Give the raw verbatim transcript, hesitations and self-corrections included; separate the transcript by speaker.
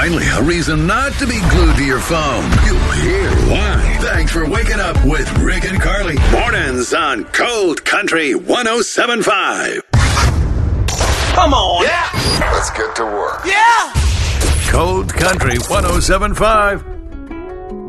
Speaker 1: Finally, a reason not to be glued to your phone. You'll hear why. Thanks for waking up with Rick and Carly. Mornings on Cold Country one oh seven point five.
Speaker 2: Come on.
Speaker 3: Yeah. Let's get to work.
Speaker 2: Yeah.
Speaker 1: Cold Country one oh seven point five.